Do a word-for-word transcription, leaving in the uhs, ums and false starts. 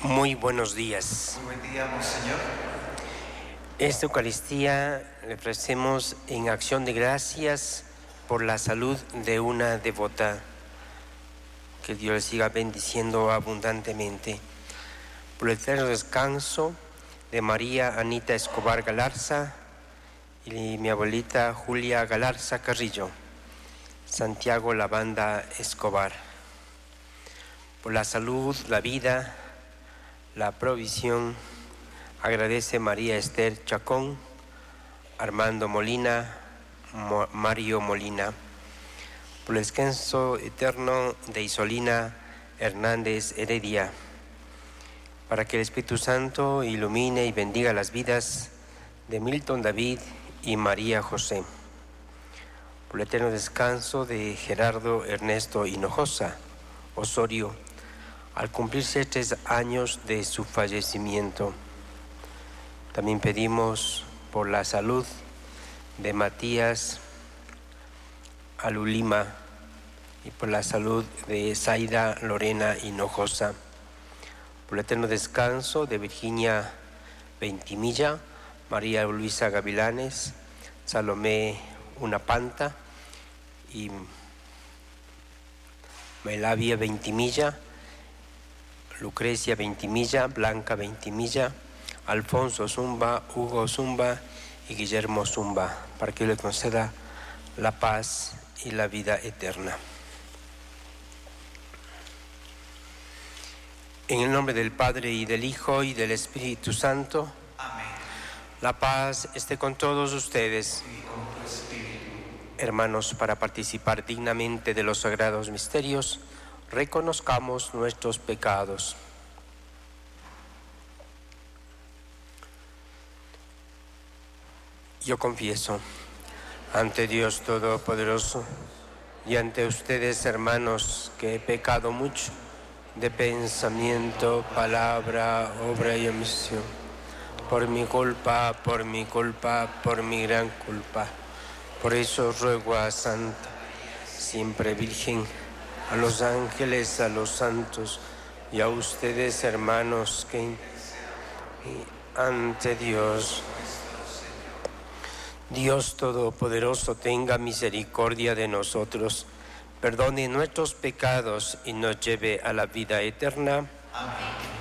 Muy buenos días. Muy buen día, Monseñor. Esta Eucaristía le ofrecemos en acción de gracias por la salud de una devota. Que Dios le siga bendiciendo abundantemente. Por el eterno descanso de María Anita Escobar Galarza y mi abuelita Julia Galarza Carrillo. Santiago Lavanda Escobar. Por la salud, la vida, la provisión, agradece María Esther Chacón, Armando Molina, Mo, Mario Molina. Por el descanso eterno de Isolina Hernández Heredia, para que el Espíritu Santo ilumine y bendiga las vidas de Milton David y María José. Por el eterno descanso de Gerardo Ernesto Hinojosa Osorio, al cumplirse tres años de su fallecimiento. También pedimos por la salud de Matías Alulima y por la salud de Zaida Lorena Hinojosa. Por el eterno descanso de Virginia Ventimilla, María Luisa Gavilanes, Salomé Unapanta y Melavia Ventimilla, Lucrecia Ventimilla, Blanca Ventimilla, Alfonso Zumba, Hugo Zumba y Guillermo Zumba, para que le conceda la paz y la vida eterna. En el nombre del Padre y del Hijo y del Espíritu Santo. Amén. La paz esté con todos ustedes. Y con tu espíritu. Hermanos, para participar dignamente de los sagrados misterios, reconozcamos nuestros pecados. Yo confieso ante Dios Todopoderoso y ante ustedes, hermanos, que he pecado mucho de pensamiento, palabra, obra y omisión. Por mi culpa, por mi culpa, por mi gran culpa. Por eso ruego a Santa, siempre Virgen, a los ángeles, a los santos y a ustedes, hermanos, que ante Dios, Dios Todopoderoso, tenga misericordia de nosotros, perdone nuestros pecados y nos lleve a la vida eterna. Amén.